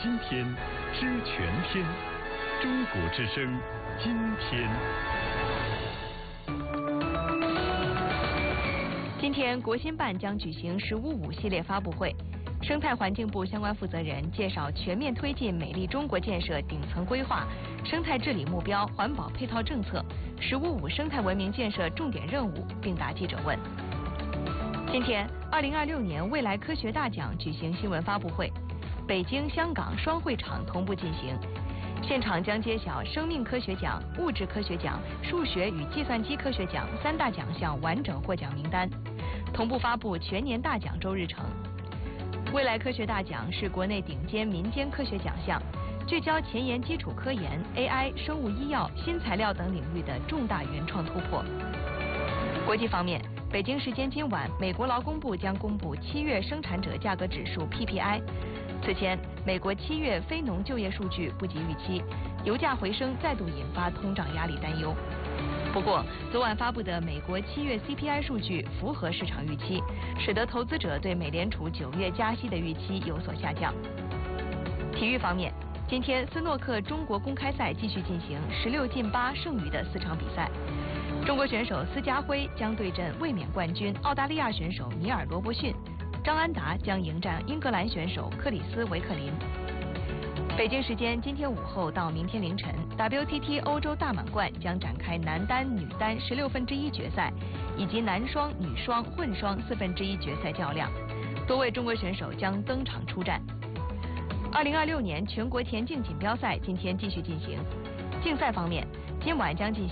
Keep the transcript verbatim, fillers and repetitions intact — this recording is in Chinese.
今天，知全天。中国之声，今天。 今天，国新办将举行“十五五”系列发布会。生态环境部相关负责人介绍全面推进美丽中国建设顶层规划、生态治理目标、环保配套政策、十五五生态文明建设重点任务，并答记者问。今天，二零二六年未来科学大奖举行新闻发布会，北京、香港双会场同步进行。现场将揭晓生命科学奖、物质科学奖、数学与计算机科学奖三大奖项完整获奖名单，同步发布全年大奖周日程。未来科学大奖是国内顶尖民间科学奖项，聚焦前沿基础科研、A I、生物医药、新材料等领域的重大原创突破。国际方面，北京时间今晚，美国劳工部将公布七月生产者价格指数 P P I。此前，美国七月非农就业数据不及预期，油价回升再度引发通胀压力担忧。不过，昨晚发布的美国七月 C P I 数据符合市场预期，使得投资者对美联储九月加息的预期有所下降。体育方面，今天斯诺克中国公开赛继续进行十六进八剩余的四场比赛。中国选手司家辉将对阵卫冕冠军澳大利亚选手米尔罗伯逊，张安达将迎战英格兰选手克里斯维克林。北京时间今天午后到明天凌晨 ，W T T 欧洲大满贯将展开男单、女单十六分之一决赛，以及男双、女双、混双四分之一决赛较量，多位中国选手将登场出战。二零二六年全国田径锦标赛今天继续进行，竞赛方面，今晚将进行